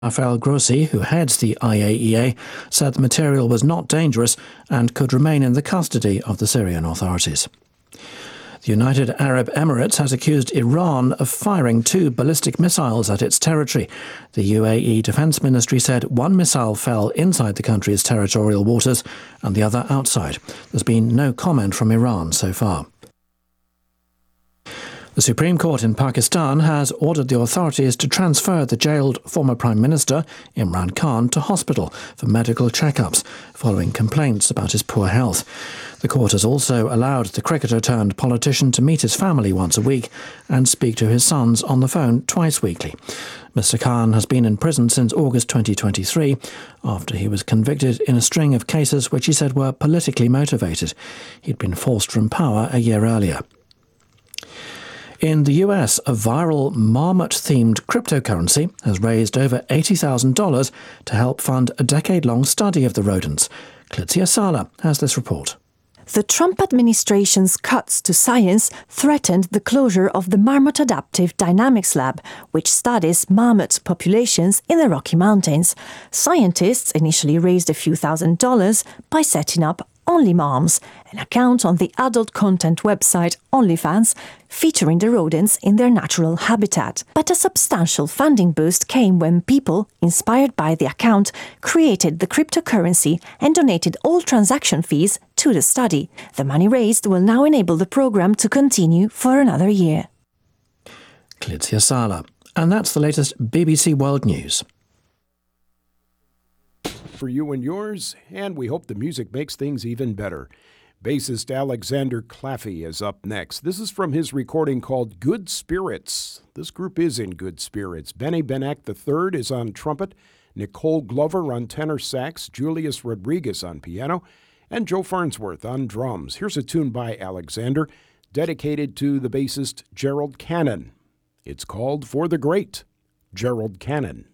Rafael Grossi, who heads the IAEA, said the material was not dangerous and could remain in the custody of the Syrian authorities. The United Arab Emirates has accused Iran of firing 2 ballistic missiles at its territory. The UAE Defence Ministry said one missile fell inside the country's territorial waters and the other outside. There's been no comment from Iran so far. The Supreme Court in Pakistan has ordered the authorities to transfer the jailed former Prime Minister, Imran Khan, to hospital for medical checkups following complaints about his poor health. The court has also allowed the cricketer-turned-politician to meet his family once a week and speak to his sons on the phone twice weekly. Mr. Khan has been in prison since August 2023 after he was convicted in a string of cases which he said were politically motivated. He'd been forced from power a year earlier. In the US, a viral marmot-themed cryptocurrency has raised over $80,000 to help fund a decade-long study of the rodents. Clitzia Sala has this report. The Trump administration's cuts to science threatened the closure of the Marmot Adaptive Dynamics Lab, which studies mammoth populations in the Rocky Mountains. Scientists initially raised a few $1,000s by setting up OnlyMoms, an account on the adult content website OnlyFans, featuring the rodents in their natural habitat. But a substantial funding boost came when people, inspired by the account, created the cryptocurrency and donated all transaction fees to the study. The money raised will now enable the program to continue for another year. Clitzia Sala. And that's the latest BBC World News. For you and yours, and we hope the music makes things even better. Bassist Alexander Claffey is up next. This is from his recording called Good Spirits. This group is in good spirits. Benny Benak III is on trumpet, Nicole Glover on tenor sax, Julius Rodriguez on piano, and Joe Farnsworth on drums. Here's a tune by Alexander, dedicated to the bassist Gerald Cannon. It's called For the Great Gerald Cannon.